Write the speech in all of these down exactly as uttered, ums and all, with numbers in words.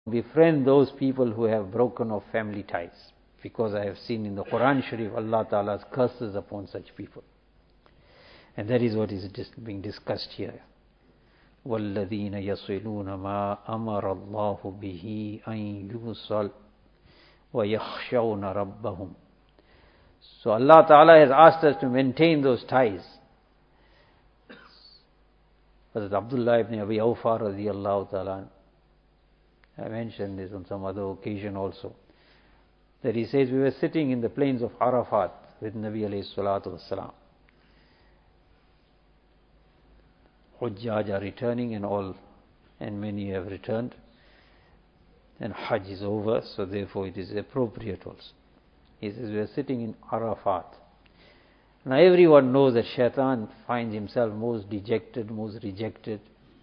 befriend those people who have broken off family ties, because I have seen in the Quran Sharif Allah Ta'ala's curses upon such people. And that is what is being discussed here. وَالَّذِينَ يَصِلُونَ مَا أَمَرَ اللَّهُ بِهِ أَن يُوصَلْ وَيَخْشَوْنَ رَبَّهُمْ. So Allah Ta'ala has asked us to maintain those ties. Hazrat Abdullah ibn Abi Awfa radiyallahu ta'ala, I mentioned this on some other occasion also, that he says we were sitting in the plains of Arafat with Nabi alayhi salatu wasalam. Hujjaj are returning and all, and many have returned, and Hajj is over, so therefore it is appropriate also. He says we are sitting in Arafat. Now everyone knows that Shaitan finds himself most dejected, most rejected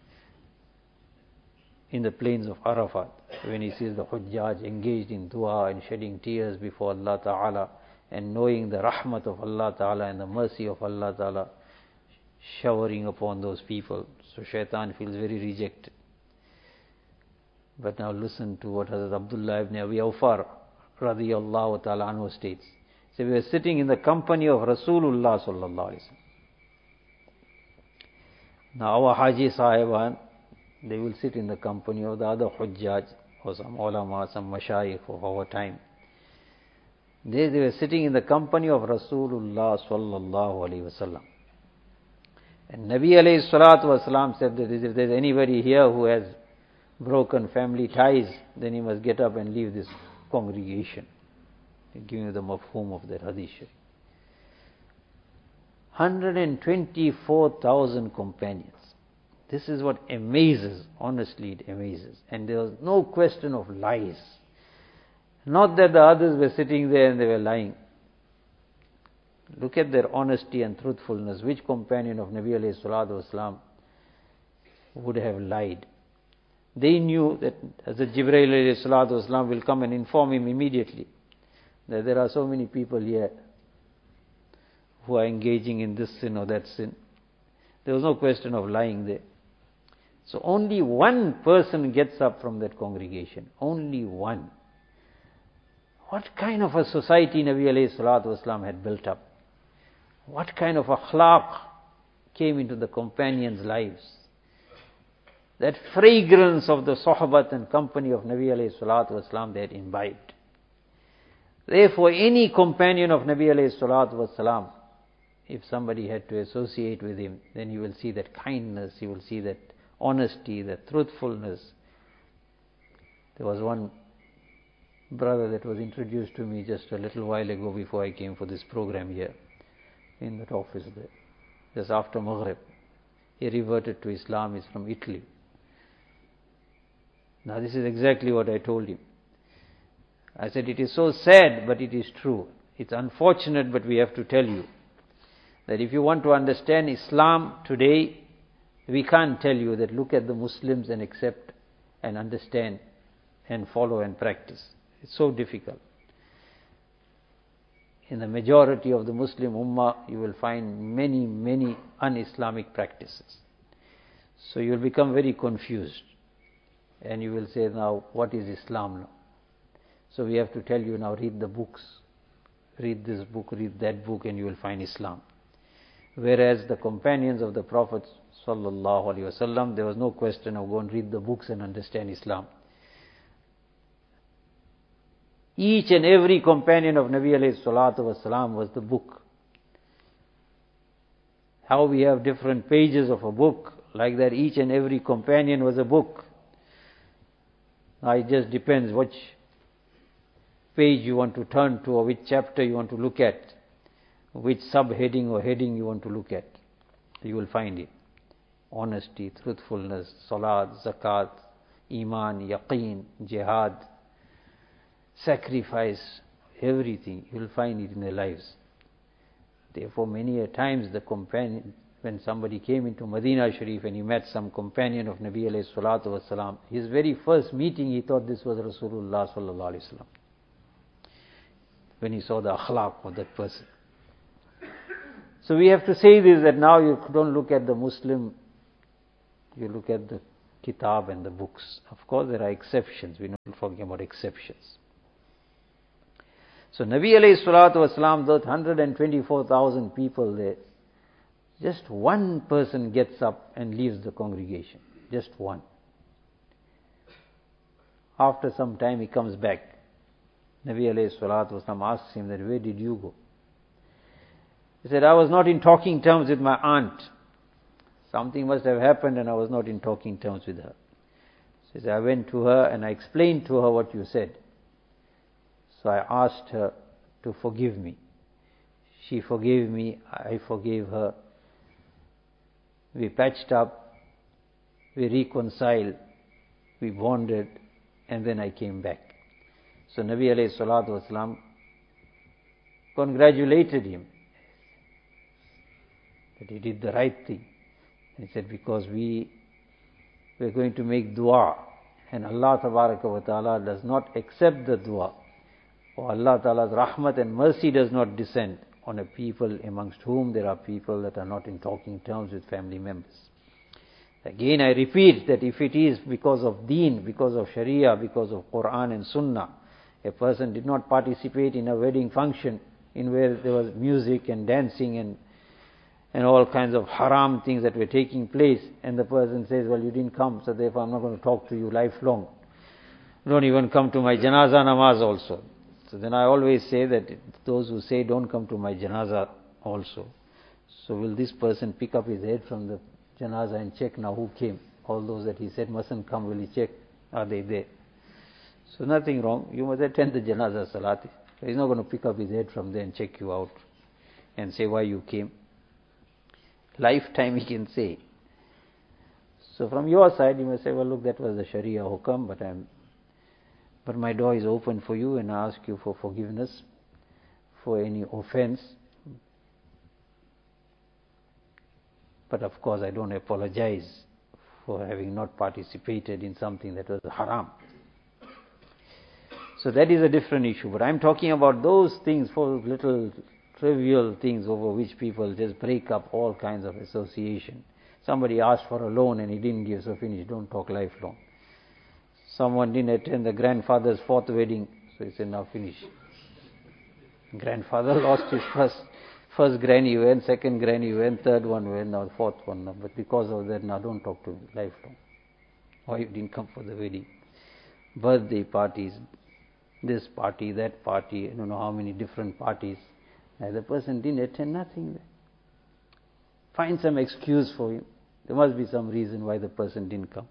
in the plains of Arafat when he sees the Hujjaj engaged in dua and shedding tears before Allah Ta'ala and knowing the rahmat of Allah Ta'ala and the mercy of Allah Ta'ala showering upon those people. So Shaitan feels very rejected. But now listen to what Hazrat Abdullah ibn Abi Awfa radiyallahu ta'ala anhu states. So we were sitting in the company of Rasulullah sallallahu alaihi wasallam. Now our Haji Sahiban, they will sit in the company of the other Hujjaj or some ulama, some mashayikh of our time. They, they were sitting in the company of Rasulullah sallallahu alaihi wasallam. And Nabi alayhi salatu wasalam said that if there is anybody here who has broken family ties, then he must get up and leave this congregation. Giving you the mafhum of that hadith. one hundred twenty-four thousand companions. This is what amazes, honestly it amazes. And there was no question of lies. Not that the others were sitting there and they were lying. Look at their honesty and truthfulness. Which companion of Nabi alayhi salatu wasalam would have lied? They knew that Hazrat Jibreel alayhi salatu wasalam will come and inform him immediately that there are so many people here who are engaging in this sin or that sin. There was no question of lying there. So only one person gets up from that congregation. Only one. What kind of a society Nabi alayhi salatu wasalam had built up? What kind of akhlaq came into the companions' lives? That fragrance of the sohbat and company of Nabi alayhi salatu wasalam they had imbibed. Therefore, any companion of Nabi alayhi salatu wasalam, if somebody had to associate with him, then you will see that kindness, you will see that honesty, that truthfulness. There was one brother that was introduced to me just a little while ago before I came for this program here, in that office there, just after Maghrib. He reverted to Islam, he's from Italy. Now this is exactly what I told him. I said, it is so sad, but it is true. It's unfortunate, but we have to tell you that if you want to understand Islam today, we can't tell you that look at the Muslims and accept and understand and follow and practice. It's so difficult. In the majority of the Muslim Ummah, you will find many, many un-Islamic practices. So you will become very confused. And you will say, now, what is Islam now? So we have to tell you now, read the books. Read this book, read that book, and you will find Islam. Whereas the companions of the Prophet sallallahu alaihi wasallam, there was no question of go and read the books and understand Islam. Each and every companion of Nabi alayhi salatu wasalam was the book. How we have different pages of a book, like that each and every companion was a book. Now it just depends which page you want to turn to or which chapter you want to look at, which subheading or heading you want to look at. You will find it. Honesty, truthfulness, salat, zakat, iman, yaqeen, jihad, sacrifice, everything. You will find it in their lives. Therefore, many a times the companion, when somebody came into Medina Sharif and he met some companion of Nabi alayhi salatu wasalam, his very first meeting he thought this was Rasulullah sallallahu alaihi wasallam. When he saw the akhlaq of that person. So we have to say this, that now you don't look at the Muslim, you look at the kitab and the books. Of course, there are exceptions. We're not talking about exceptions. So Nabi alayhi salatu wasalam, those one hundred twenty-four thousand people there, just one person gets up and leaves the congregation. Just one. After some time he comes back. Nabi alayhi salatu wasalam asks him that, where did you go? He said, I was not in talking terms with my aunt. Something must have happened and I was not in talking terms with her. He said, I went to her and I explained to her what you said. So I asked her to forgive me. She forgave me, I forgave her. We patched up, we reconciled, we bonded, and then I came back. So Nabi alayhi salatu wasalam congratulated him that he did the right thing. He said, because we were going to make dua, and Allah tabaraka wa ta'ala does not accept the dua, or Allah ta'ala's rahmat and mercy does not descend on a people amongst whom there are people that are not in talking terms with family members. Again I repeat that if it is because of deen, because of sharia, because of Quran and sunnah, a person did not participate in a wedding function in where there was music and dancing and and all kinds of haram things that were taking place, and the person says, well, you didn't come, so therefore I'm not going to talk to you lifelong. Don't even come to my janaza namaz also. So then I always say that those who say don't come to my janaza also, so will this person pick up his head from the janaza and check now who came? All those that he said mustn't come, will he check, are they there? So nothing wrong, you must attend the janaza salat. He's not going to pick up his head from there and check you out and say why you came. Lifetime he can say. So from your side you may say, well look, that was the Sharia hukam, but I'm but my door is open for you and I ask you for forgiveness for any offense. But of course I don't apologize for having not participated in something that was haram. So that is a different issue. But I'm talking about those things, for little trivial things over which people just break up all kinds of association. Somebody asked for a loan and he didn't give, so finish, don't talk lifelong. Someone didn't attend the grandfather's fourth wedding, so he said, now finish. Grandfather lost his first first granny went, second granny went, third one went, now fourth one. Now, but because of that, now don't talk to me lifelong. Why you didn't come for the wedding? Birthday parties, this party, that party, I don't know how many different parties. And the person didn't attend, nothing. Find some excuse for him. There must be some reason why the person didn't come.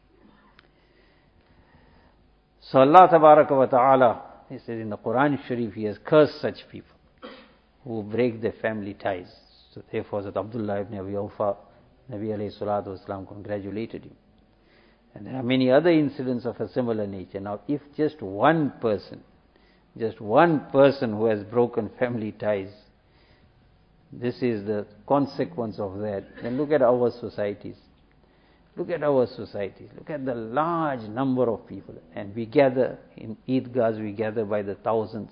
So Allah tabaraka wa ta'ala, He says in the Quran Sharif, He has cursed such people who break their family ties. So therefore, that Abdullah ibn Abi Awfa, Nabi alayhi salatu wasalam congratulated him. And there are many other incidents of a similar nature. Now, if just one person, just one person who has broken family ties, this is the consequence of that, then look at our societies. Look at our societies. Look at the large number of people. And we gather in Eidgahs, we gather by the thousands.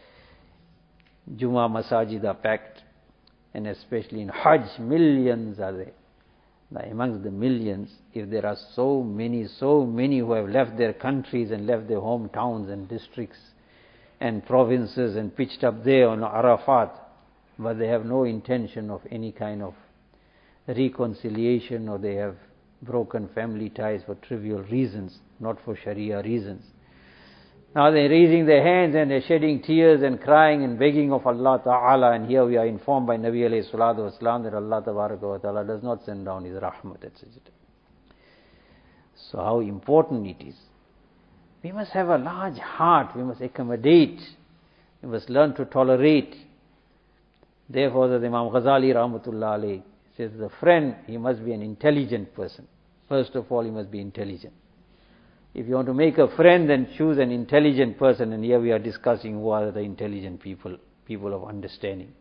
Juma masajid are packed. And especially in Hajj, millions are there. Now amongst the millions, if there are so many, so many who have left their countries and left their hometowns and districts and provinces and pitched up there on Arafat, but they have no intention of any kind of reconciliation, or they have broken family ties for trivial reasons, not for Sharia reasons. Now they're raising their hands and they're shedding tears and crying and begging of Allah Ta'ala, and here we are informed by Nabi alayhi salatu wasalam that Allah Tabaraka wa Ta'ala does not send down His rahmat, et cetera. So how important it is. We must have a large heart, we must accommodate, we must learn to tolerate. Therefore the Imam Ghazali Rahmatullah alayhi says the friend, he must be an intelligent person. First of all, he must be intelligent. If you want to make a friend, then choose an intelligent person, and here we are discussing who are the intelligent people, people of understanding.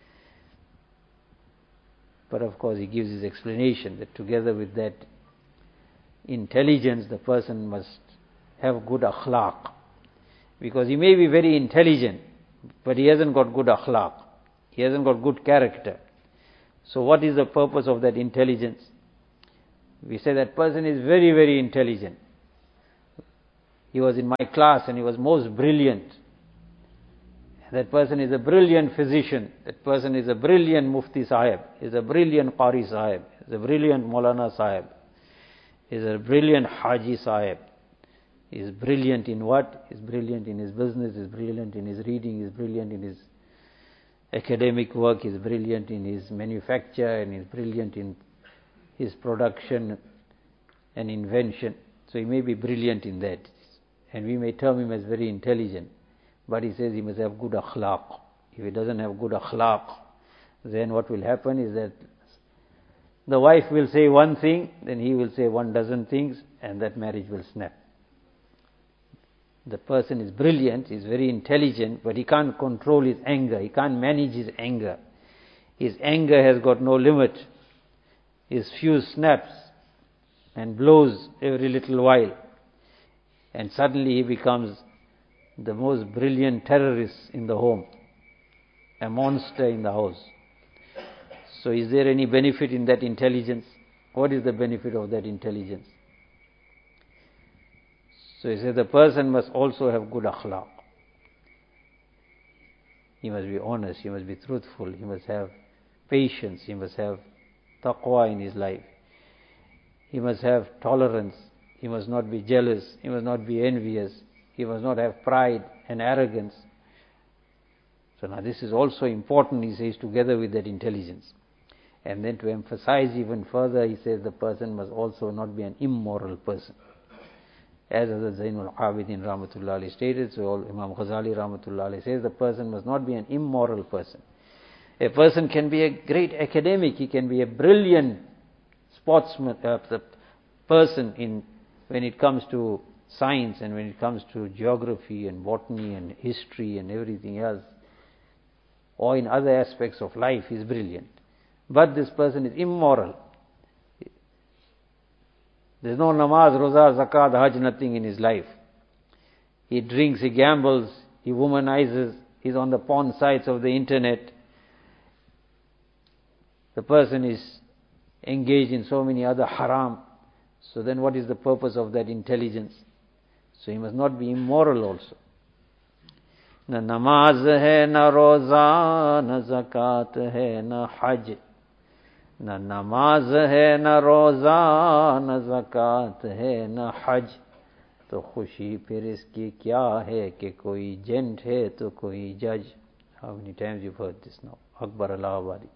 But of course he gives his explanation that together with that intelligence, the person must have good akhlaq. Because he may be very intelligent, but he hasn't got good akhlaq. He hasn't got good character. So what is the purpose of that intelligence? We say that person is very, very intelligent. He was in my class and he was most brilliant. That person is a brilliant physician. That person is a brilliant Mufti Sahib. Is a brilliant Qari Sahib. Is a brilliant Maulana Sahib. Is a brilliant Haji Sahib. Is brilliant in what? Is brilliant in his business. Is brilliant in his reading. Is brilliant in his academic work. Is brilliant in his manufacture, and is brilliant in his production and invention. So he may be brilliant in that, and we may term him as very intelligent. But he says he must have good akhlaq. If he doesn't have good akhlaq, then what will happen is that the wife will say one thing, then he will say one dozen things, and that marriage will snap. The person is brilliant, is very intelligent, but he can't control his anger. He can't manage his anger. His anger has got no limit. His fuse snaps and blows every little while. And suddenly he becomes the most brilliant terrorist in the home, a monster in the house. So is there any benefit in that intelligence? What is the benefit of that intelligence? So he says the person must also have good akhlaq. He must be honest, he must be truthful, he must have patience, he must have taqwa in his life. He must have tolerance, he must not be jealous, he must not be envious, he must not have pride and arrogance. So now this is also important, he says, together with that intelligence. And then to emphasize even further, he says the person must also not be an immoral person. As Hazrat Zainul Abidin Rahmatullah Alayhi stated, so Imam Ghazali Rahmatullah Alayhi says the person must not be an immoral person. A person can be a great academic, he can be a brilliant sportsman, uh, the person in when it comes to science and when it comes to geography and botany and history and everything else, or in other aspects of life, he is brilliant. But this person is immoral. There is no namaz, roza, zakat, hajj, nothing in his life. He drinks, he gambles, he womanizes, he is on the porn sites of the internet. The person is engaged in so many other haram. So then what is the purpose of that intelligence? So he must not be immoral also. Na namaz hai, na roza, na zakat hai, na hajj. Na namaz hai, na roza, na zakat hai, na hajj. To khushi phir iski kya hai कि कोई gent hai to कोई judge. How many times you've heard this now? Akbar Allahabadi.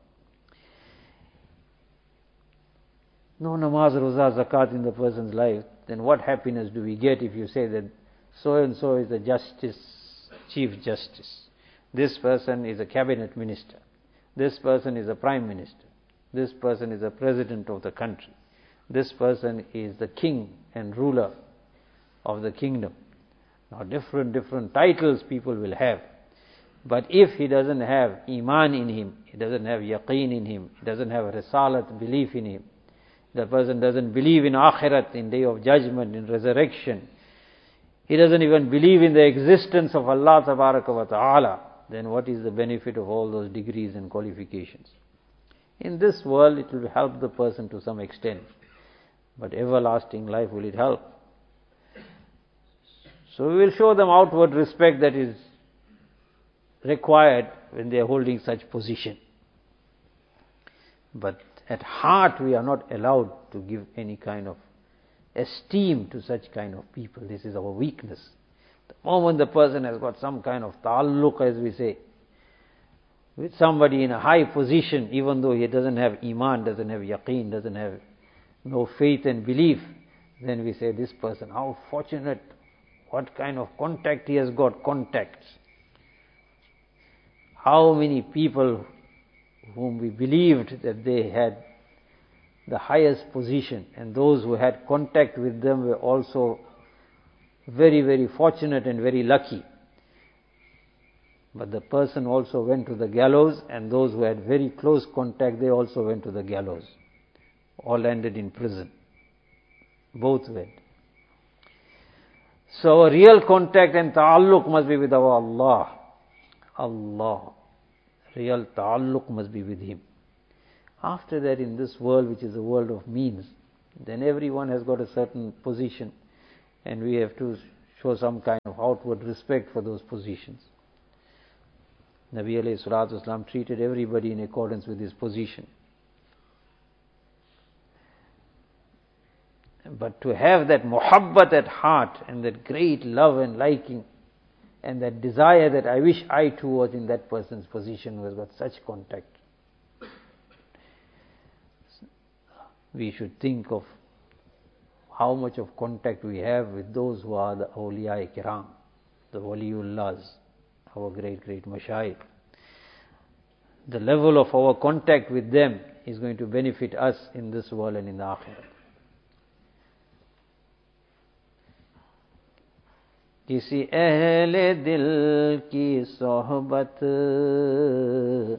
No namaz, roza, zakat in the person's life, then what happiness do we get if you say that so and so is the justice, chief justice, this person is a cabinet minister, this person is a prime minister, this person is a president of the country, this person is the king and ruler of the kingdom. Now different different titles people will have, but if he doesn't have iman in him, he doesn't have yaqeen in him, he doesn't have risalat, belief in him, the person doesn't believe in akhirat, in day of judgment, in resurrection, he doesn't even believe in the existence of Allah Tabaraka wa Ta'ala, then what is the benefit of all those degrees and qualifications? In this world it will help the person to some extent, but everlasting life, will it help? So we will show them outward respect that is required when they are holding such position. But at heart we are not allowed to give any kind of esteem to such kind of people. This is our weakness. The moment the person has got some kind of ta'alluq, as we say, with somebody in a high position, even though he doesn't have iman, doesn't have yaqeen, doesn't have no faith and belief, then we say this person, how fortunate, what kind of contact he has got, contacts. How many people whom we believed that they had the highest position, and those who had contact with them were also very, very fortunate and very lucky. But the person also went to the gallows, and those who had very close contact, they also went to the gallows. All ended in prison. Both went. So our real contact and ta'alluq must be with our Allah. Allah. Real ta'alluq must be with Him. After that, in this world, which is a world of means, then everyone has got a certain position, and we have to show some kind of outward respect for those positions. Nabi alayhi salatu wasalam treated everybody in accordance with his position. But to have that muhabbat at heart and that great love and liking and that desire that I wish I too was in that person's position, who has got such contact. We should think of how much of contact we have with those who are the awliya-i-kiram, the waliullahs, our great, great mashayikh. The level of our contact with them is going to benefit us in this world and in the akhirah. किसी अहले दिल की सोहबत